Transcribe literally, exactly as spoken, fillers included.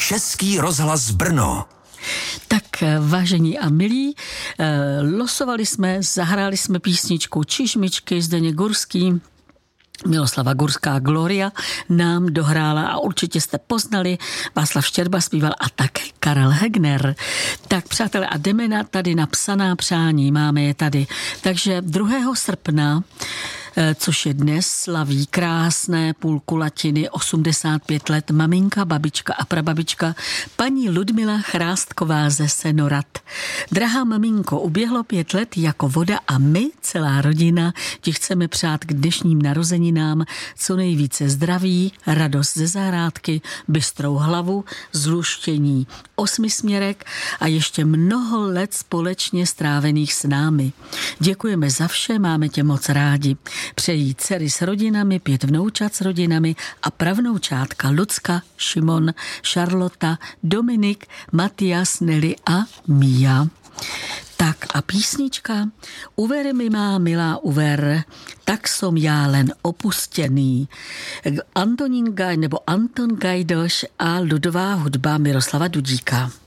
Český rozhlas Brno. Tak vážení a milí, losovali jsme, zahráli jsme písničku Čižmičky, Zdeněk Gurský, Miloslava Gurská Gloria nám dohrála a určitě jste poznali, Václav Štěrba zpíval a také Karel Hegner. Tak přátelé, a jdeme na tady napsaná přání, máme je tady. Takže druhého srpna, což je dnes, slaví krásné půlkulatiny, osmdesát pět let, maminka, babička a prababička, paní Ludmila Chrástková ze Senorad. Drahá maminko, uběhlo pět let jako voda a my, celá rodina, ti chceme přát k dnešním narozeninám co nejvíce zdraví, radost ze zahrádky, bystrou hlavu, zluštění osmisměrek a ještě mnoho let společně strávených s námi. Děkujeme za vše, máme tě moc rádi. Přejí dcery s rodinami, pět vnoučat s rodinami a pravnoučátka Lucka, Šimon, Šarlota, Dominik, Matias, Nelly a Mia. Tak a písnička Uver mi má milá uver, tak som já len opustěný. Antonín Gaj nebo Anton Gajdoš a ludová hudba Miroslava Dudíka.